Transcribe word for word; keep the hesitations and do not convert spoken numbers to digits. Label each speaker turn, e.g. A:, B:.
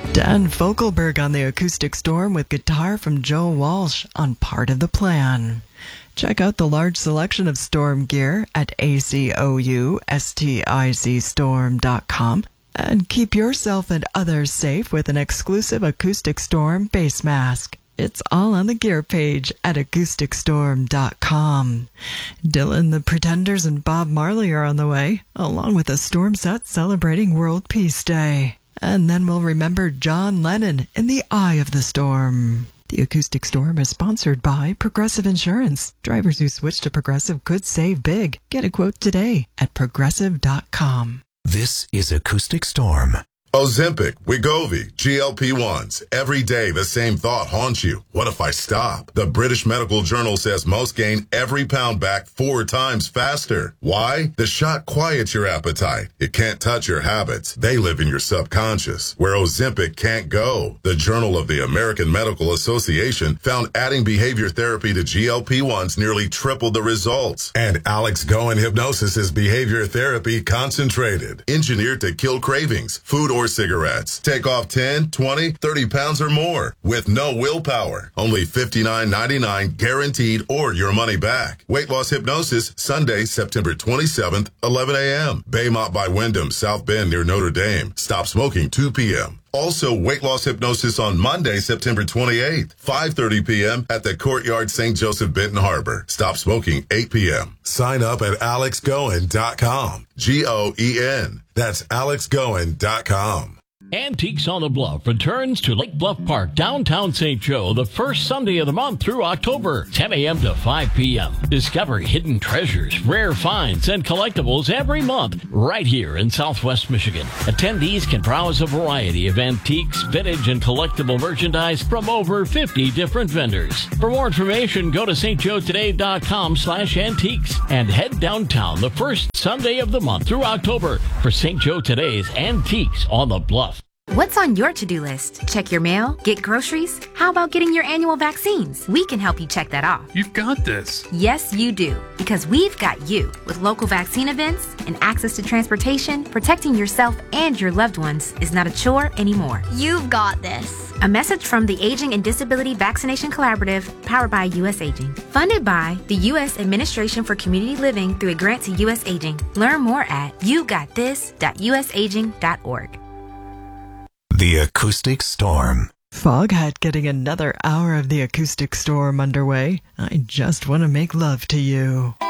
A: Dan Fogelberg on the Acoustic Storm with guitar from Joe Walsh on Part of the Plan. Check out the large selection of storm gear at A C O U S T I C storm dot com and keep yourself and others safe with an exclusive Acoustic Storm face mask. It's all on the gear page at acoustic storm dot com. Dylan, the Pretenders, and Bob Marley are on the way, along with a storm set celebrating World Peace Day. And then we'll remember John Lennon in the eye of the storm. The Acoustic Storm is sponsored by Progressive Insurance. Drivers who switch to Progressive could save big. Get a quote today at progressive dot com.
B: This is Acoustic Storm.
C: Ozempic, Wegovy, G L P ones. Every day the same thought haunts you. What if I stop? The British Medical Journal says most gain every pound back four times faster. Why? The shot quiets your appetite. It can't touch your habits. They live in your subconscious, where Ozempic can't go. The Journal of the American Medical Association found adding behavior therapy to G L P ones nearly tripled the results. And Alex Goen Hypnosis is behavior therapy concentrated, engineered to kill cravings, food or cigarettes. Take off ten, twenty, thirty pounds or more with no willpower. Only fifty-nine ninety-nine guaranteed or your money back. Weight Loss Hypnosis, Sunday, September twenty-seventh, eleven a.m. Baymont by Wyndham, South Bend near Notre Dame. Stop smoking two p.m. Also, Weight Loss Hypnosis on Monday, September twenty-eighth, five thirty p.m. at the Courtyard Saint Joseph Benton Harbor. Stop smoking eight p.m. Sign up at alex goen dot com. G O E N. That's alex goen dot com.
D: Antiques on the Bluff returns to Lake Bluff Park, downtown Saint Joe, the first Sunday of the month through October, ten a.m. to five p.m. Discover hidden treasures, rare finds, and collectibles every month right here in Southwest Michigan. Attendees can browse a variety of antiques, vintage, and collectible merchandise from over fifty different vendors. For more information, go to s t joe today dot com slash antiques and head downtown the first Sunday of the month through October for Saint Joe Today's Antiques on the Bluff.
E: What's on your to-do list? Check your mail? Get groceries? How about getting your annual vaccines? We can help you check that off.
F: You've got this.
E: Yes, you do. Because we've got you. With local vaccine events and access to transportation, protecting yourself and your loved ones is not a chore anymore.
G: You've got this.
E: A message from the Aging and Disability Vaccination Collaborative, powered by U S Aging. Funded by the U S Administration for Community Living through a grant to U S Aging. Learn more at you got this dot u s aging dot org.
B: The Acoustic Storm.
A: Foghat getting another hour of the Acoustic Storm underway. I just want to make love to you.